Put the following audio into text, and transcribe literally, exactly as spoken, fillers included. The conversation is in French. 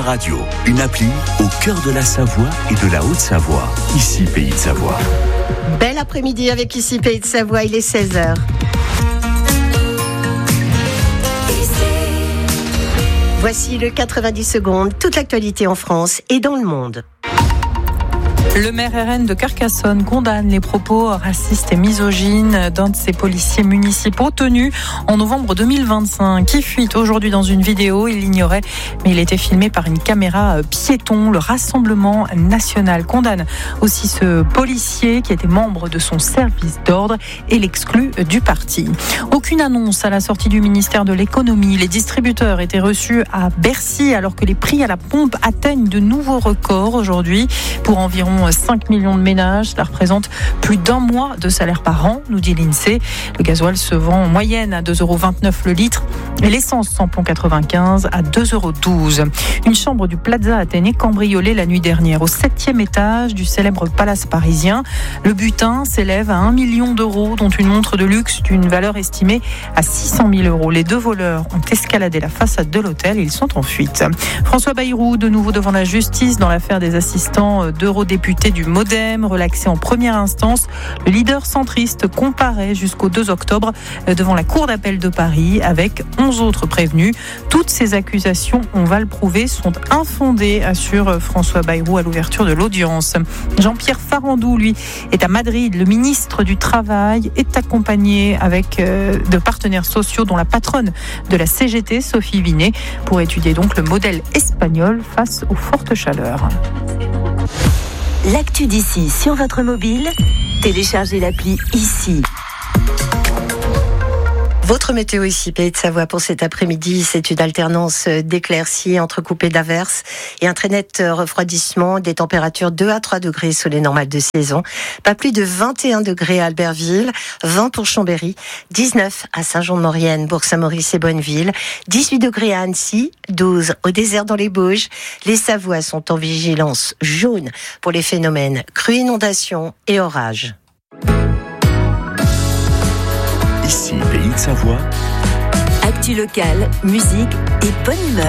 Radio, une appli au cœur de la Savoie et de la Haute-Savoie. Ici, Pays de Savoie. Bel après-midi avec Ici, Pays de Savoie, il est seize heures. Voici le quatre-vingt-dix secondes, toute l'actualité en France et dans le monde. Le maire R N de Carcassonne condamne les propos racistes et misogynes d'un de ses policiers municipaux tenus en novembre deux mille vingt-cinq. Qui fuite aujourd'hui dans une vidéo, il l'ignorait, mais il était filmé par une caméra piéton. Le Rassemblement national condamne aussi ce policier qui était membre de son service d'ordre et l'exclut du parti. Aucune annonce à la sortie du ministère de l'économie. Les distributeurs étaient reçus à Bercy alors que les prix à la pompe atteignent de nouveaux records aujourd'hui pour environ cinq millions de ménages. Cela représente plus d'un mois de salaire par an, nous dit l'INSEE. Le gasoil se vend en moyenne à deux euros vingt-neuf le litre et l'essence samplon quatre-vingt-quinze à deux euros douze. Une chambre du Plaza Athénée cambriolée la nuit dernière au septième étage du célèbre palace parisien. Le butin s'élève à un million d'euros, dont une montre de luxe d'une valeur estimée à six cent mille euros. Les deux voleurs ont escaladé la façade de l'hôtel et ils sont en fuite. François Bayrou, de nouveau devant la justice dans l'affaire des assistants d'eurodéputés du Modem, relaxé en première instance. Le leader centriste comparaît jusqu'au deux octobre devant la Cour d'appel de Paris avec onze autres prévenus. Toutes ces accusations, on va le prouver, sont infondées, assure François Bayrou à l'ouverture de l'audience. Jean-Pierre Farandou, lui, est à Madrid. Le ministre du Travail est accompagné avec euh, de partenaires sociaux, dont la patronne de la C G T, Sophie Vinet, pour étudier donc le modèle espagnol face aux fortes chaleurs. L'actu d'ici sur votre mobile, téléchargez l'appli Ici. Votre météo ici, Pays de Savoie, pour cet après-midi, c'est une alternance d'éclaircies entrecoupées d'averses et un très net refroidissement, des températures deux à trois degrés sous les normales de saison. Pas plus de vingt et un degrés à Albertville, vingt pour Chambéry, dix-neuf à Saint-Jean-de-Maurienne, Bourg-Saint-Maurice et Bonneville, dix-huit degrés à Annecy, douze au désert dans les Bauges. Les Savoies sont en vigilance jaune pour les phénomènes crues, inondations et orages. Ici, Pays de Savoie. Actu locale, musique et bonne humeur.